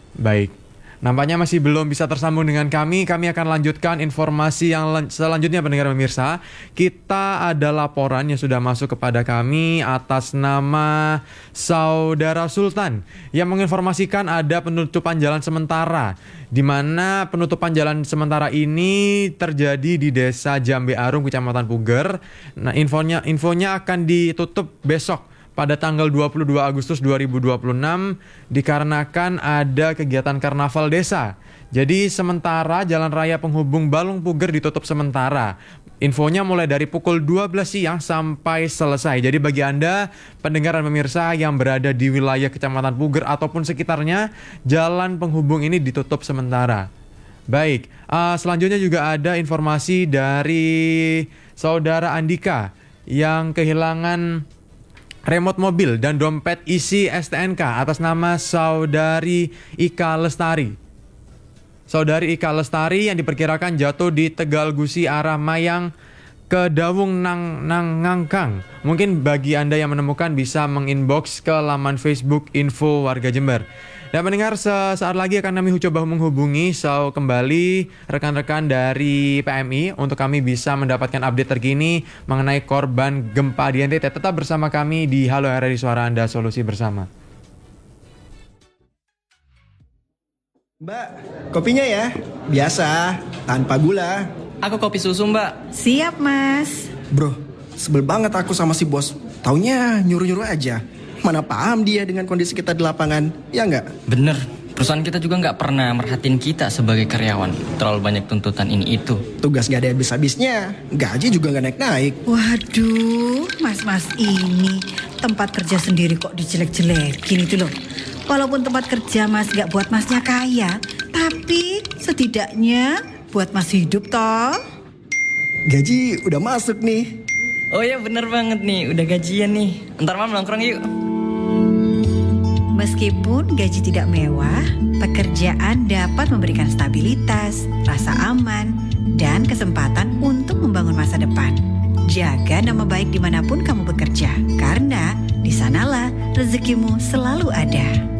Baik. Nampaknya masih belum bisa tersambung dengan kami. Kami akan lanjutkan informasi yang selanjutnya pendengar pemirsa. Kita ada laporan yang sudah masuk kepada kami atas nama Saudara Sultan yang menginformasikan ada penutupan jalan sementara, di mana penutupan jalan sementara ini terjadi di Desa Jambe Arum, Kecamatan Puger. Nah, infonya akan ditutup besok pada tanggal 22 Agustus 2026 dikarenakan ada kegiatan karnaval desa. Jadi sementara jalan raya penghubung Balung Puger ditutup sementara. Infonya mulai dari pukul 12 siang sampai selesai. Jadi bagi Anda pendengar dan pemirsa yang berada di wilayah Kecamatan Puger ataupun sekitarnya, jalan penghubung ini ditutup sementara. Baik, selanjutnya juga ada informasi dari Saudara Andika yang kehilangan remote mobil dan dompet isi STNK atas nama Saudari Ika Lestari. Saudari Ika Lestari yang diperkirakan jatuh di Tegal Gusi arah Mayang ke Dawung Ngangkang. Mungkin bagi Anda yang menemukan bisa menginbox ke laman Facebook Info Warga Jember. Dan mendengar sesaat lagi akan kami coba menghubungi kembali rekan-rekan dari PMI untuk kami bisa mendapatkan update terkini mengenai korban gempa di NTT. Tetap bersama kami di Halo RRI Suara Anda, Solusi Bersama. Mbak, kopinya ya? Biasa, tanpa gula. Aku kopi susu, Mbak. Siap, Mas. Bro, sebel banget aku sama si bos. Taunya nyuruh-nyuruh aja. Mana paham dia dengan kondisi kita di lapangan, ya nggak? Bener, perusahaan kita juga nggak pernah merhatiin kita sebagai karyawan. Terlalu banyak tuntutan ini itu. Tugas nggak ada habis-habisnya, gaji juga nggak naik-naik. Waduh, mas-mas ini tempat kerja sendiri kok dijelek-jelekin itu loh. Walaupun tempat kerja mas nggak buat masnya kaya, tapi setidaknya buat mas hidup toh. Gaji udah masuk nih. Oh ya bener banget nih, udah gajian nih. Ntar malam nongkrong yuk. Meskipun gaji tidak mewah, pekerjaan dapat memberikan stabilitas, rasa aman, dan kesempatan untuk membangun masa depan. Jaga nama baik dimanapun kamu bekerja, karena di sanalah rezekimu selalu ada.